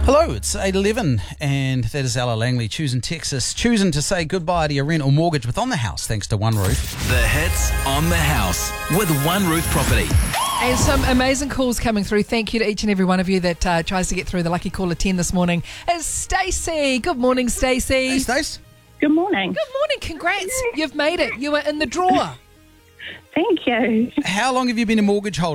Hello, it's 8:11 and that is Ella Langley choosing Texas, choosing to say goodbye to your rent or mortgage with On The House thanks to One Roof. The hits on the house with One Roof Property. And some amazing calls coming through. Thank you to each and every one of you that tries to get through. The lucky caller 10 this morning is Stacey. Good morning, Stacey. Hey, Stace. Good morning. Good morning. Congrats. You've made it. You were in the draw. Thank you. How long have you been a mortgage holder?